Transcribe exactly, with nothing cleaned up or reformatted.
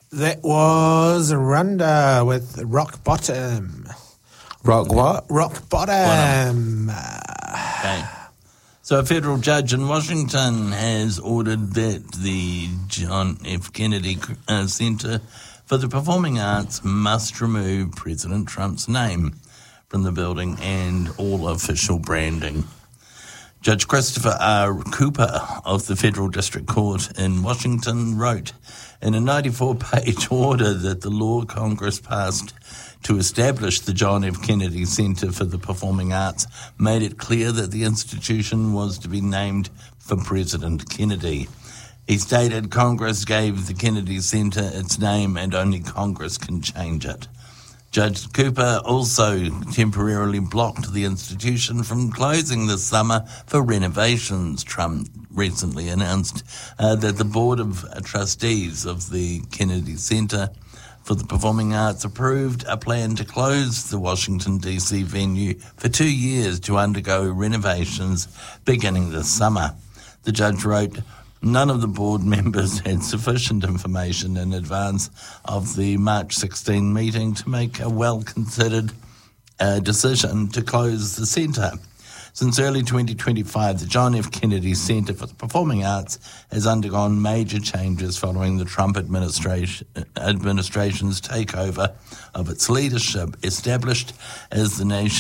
That was Runda with Rock Bottom. Rock what? Rock Bottom. Okay. So a federal judge in Washington has ordered that the John F. Kennedy uh, Center for the Performing Arts must remove President Trump's name from the building and all official branding. Judge Christopher R. Cooper of the Federal District Court in Washington wrote in a ninety-four page order that the law Congress passed to establish the John F. Kennedy Center for the Performing Arts made it clear that the institution was to be named for President Kennedy. He stated Congress gave the Kennedy Center its name and only Congress can change it. Judge Cooper also temporarily blocked the institution from closing this summer for renovations. Trump recently announced uh, that the Board of Trustees of the Kennedy Center for the Performing Arts approved a plan to close the Washington, D C venue for two years to undergo renovations beginning this summer. The judge wrote, none of the board members had sufficient information in advance of the March sixteenth meeting to make a well-considered uh, decision to close the centre. Since early twenty twenty-five, the John F. Kennedy Center for the Performing Arts has undergone major changes following the Trump administration, administration's takeover of its leadership, established as the nation